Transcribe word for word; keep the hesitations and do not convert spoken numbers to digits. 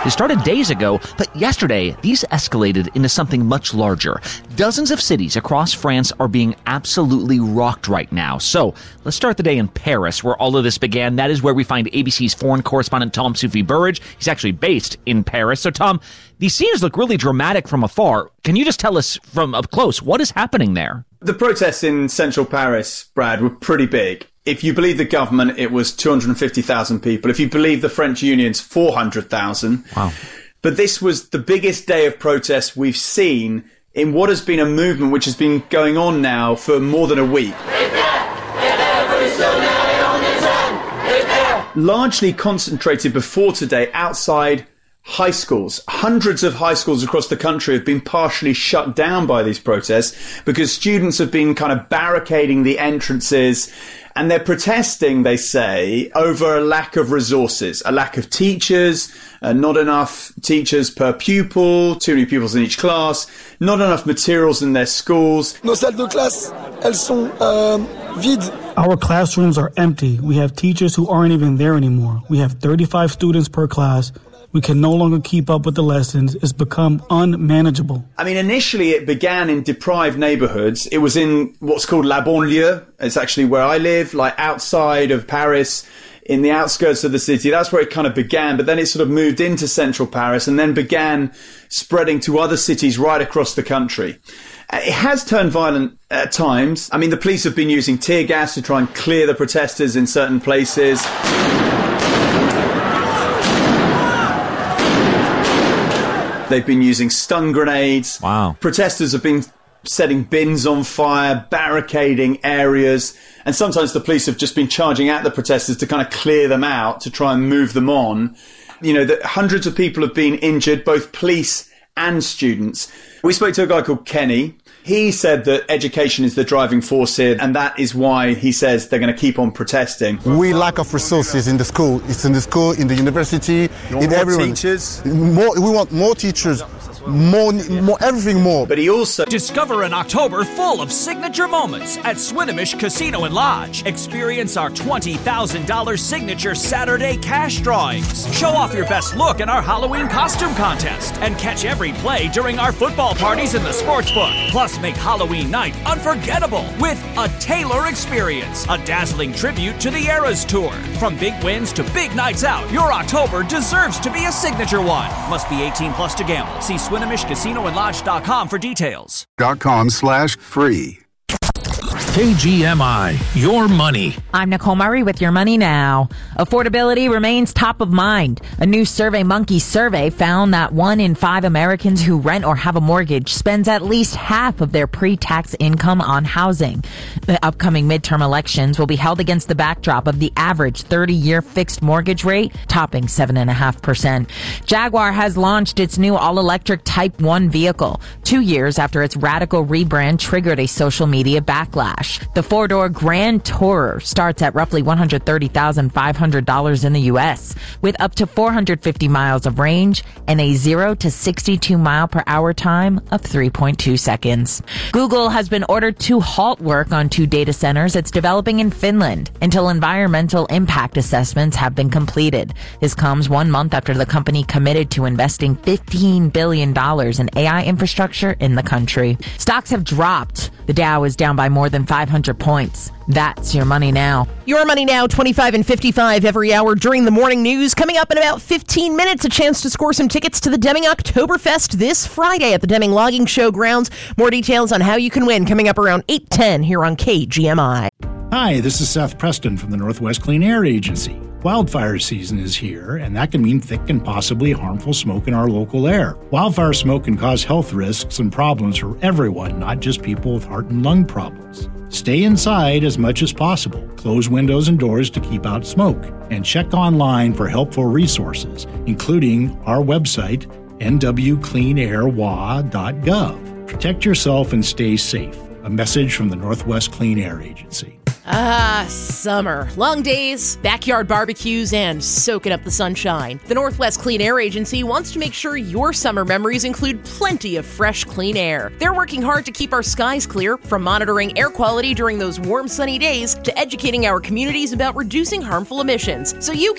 They started days ago, but yesterday, these escalated into something much larger. Dozens of cities across France are being absolutely rocked right now. So, let's start the day in Paris, where all of this began. That is where we find A B C's foreign correspondent Tom Soufi-Burridge. He's actually based in Paris. So, Tom, these scenes look really dramatic from afar. Can you just tell us from up close what is happening there? The protests in central Paris, Brad, were pretty big. If you believe the government, it was two hundred fifty thousand people. If you believe the French unions, four hundred thousand. Wow. But this was the biggest day of protest we've seen in what has been a movement which has been going on now for more than a week. Largely concentrated before today outside high schools. Hundreds of high schools across the country have been partially shut down by these protests because students have been kind of barricading the entrances, and they're protesting, they say, over a lack of resources, a lack of teachers, uh, not enough teachers per pupil, too many pupils in each class, not enough materials in their schools. Nos salles de classe, elles sont euh, vides. Our classrooms are empty. We have teachers who aren't even there anymore. We have thirty-five students per class. We can no longer keep up with the lessons. It's become unmanageable. I mean, initially it began in deprived neighborhoods. It was in what's called La Banlieue. It's actually where I live, like outside of Paris, in the outskirts of the city. That's where it kind of began. But then it sort of moved into central Paris and then began spreading to other cities right across the country. It has turned violent at times. I mean, the police have been using tear gas to try and clear the protesters in certain places. They've been using stun grenades. Wow. Protesters have been setting bins on fire, barricading areas. And sometimes the police have just been charging at the protesters to kind of clear them out, to try and move them on. You know, that hundreds of people have been injured, both police and students. We spoke to a guy called Kenny. He said that education is the driving force here, and that is why he says they're going to keep on protesting. We lack of resources in the school. It's in the school, in the university, in everyone. More teachers? More, we want more teachers. More, more, everything more. But he also... Discover an October full of signature moments at Swinomish Casino and Lodge. Experience our twenty thousand dollars signature Saturday cash drawings. Show off your best look in our Halloween costume contest. And catch every play during our football parties in the sportsbook. Plus, make Halloween night unforgettable with a Taylor experience. A dazzling tribute to the Eras Tour. From big wins to big nights out, your October deserves to be a signature one. Must be eighteen plus to gamble. See Swinomish Casino and Lodge dot com for details. Dot com slash free. K G M I, your money. I'm Nicole Murray with Your Money Now. Affordability remains top of mind. A new SurveyMonkey survey found that one in five Americans who rent or have a mortgage spends at least half of their pre-tax income on housing. The upcoming midterm elections will be held against the backdrop of the average thirty-year fixed mortgage rate topping seven point five percent. Jaguar has launched its new all-electric Type one vehicle, two years after its radical rebrand triggered a social media backlash. The four-door Grand Tourer starts at roughly one hundred thirty thousand five hundred dollars in the U S, with up to four hundred fifty miles of range and a zero to sixty-two mile per hour time of three point two seconds. Google has been ordered to halt work on two data centers it's developing in Finland until environmental impact assessments have been completed. This comes one month after the company committed to investing fifteen billion dollars in A I infrastructure in the country. Stocks have dropped. The Dow is down by more than five hundred points. That's Your Money Now. Your Money Now, twenty-five and fifty-five every hour during the morning news. Coming up in about fifteen minutes, a chance to score some tickets to the Deming Oktoberfest this Friday at the Deming Logging Show grounds. More details on how you can win coming up around eight ten here on K G M I. Hi, this is Seth Preston from the Northwest Clean Air Agency. Wildfire season is here, and that can mean thick and possibly harmful smoke in our local air. Wildfire smoke can cause health risks and problems for everyone, not just people with heart and lung problems. Stay inside as much as possible. Close windows and doors to keep out smoke. And check online for helpful resources, including our website, n w clean air w a dot gov. Protect yourself and stay safe. A message from the Northwest Clean Air Agency. Ah, summer. Long days, backyard barbecues, and soaking up the sunshine. The Northwest Clean Air Agency wants to make sure your summer memories include plenty of fresh, clean air. They're working hard to keep our skies clear, from monitoring air quality during those warm, sunny days to educating our communities about reducing harmful emissions, so you can